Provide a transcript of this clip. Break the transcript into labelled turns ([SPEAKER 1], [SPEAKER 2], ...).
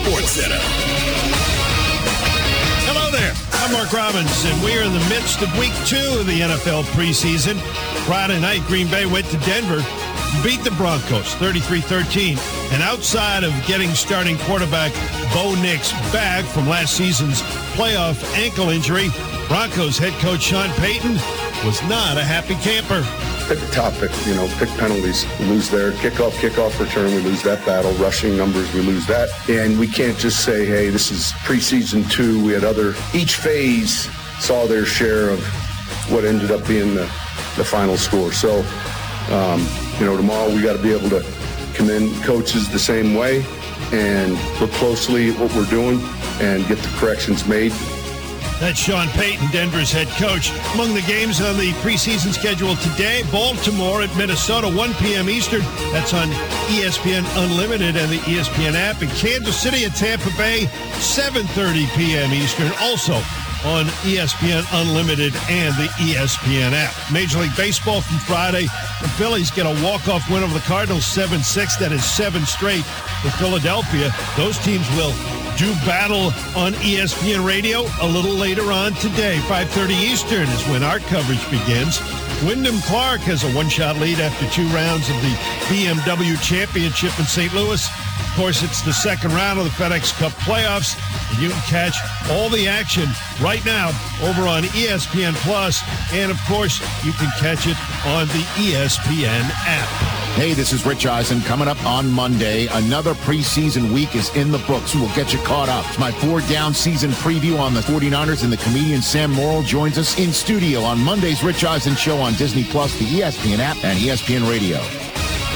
[SPEAKER 1] Sports Center.
[SPEAKER 2] Hello there. I'm Mark Robbins, and we are in the midst of week 2 of the NFL preseason. Friday night, Green Bay went to Denver, beat the Broncos 33-13. And outside of getting starting quarterback Bo Nix back from last season's playoff ankle injury, Broncos head coach Sean Payton was not a happy camper.
[SPEAKER 3] Pick the topic, pick penalties. We lose there. Kickoff return, we lose that battle. Rushing numbers, we lose that. And we can't just say, hey, this is preseason 2. We had each phase saw their share of what ended up being the final score. So, tomorrow we got to be able to commend coaches the same way and look closely at what we're doing and get the corrections made.
[SPEAKER 2] That's Sean Payton, Denver's head coach. Among the games on the preseason schedule today, Baltimore at Minnesota, 1 p.m. Eastern. That's on ESPN Unlimited and the ESPN app. And Kansas City at Tampa Bay, 7:30 p.m. Eastern, also on ESPN Unlimited and the ESPN app. Major League Baseball from Friday. The Phillies get a walk-off win over the Cardinals, 7-6. That is 7 straight for Philadelphia. Those teams will do battle on ESPN Radio a little later on today. 5:30 Eastern is when our coverage begins. Wyndham Clark has a one-shot lead after 2 rounds of the BMW Championship in St. Louis. Of course, it's the second round of the FedEx Cup playoffs, and you can catch all the action right now over on ESPN Plus, and of course, you can catch it on the ESPN app.
[SPEAKER 4] Hey, this is Rich Eisen. Coming up on Monday, another preseason week is in the books. We'll get you caught up. It's my 4-down season preview on the 49ers, and the comedian Sam Morrill joins us in studio on Monday's Rich Eisen Show on Disney Plus, the ESPN app, and ESPN Radio.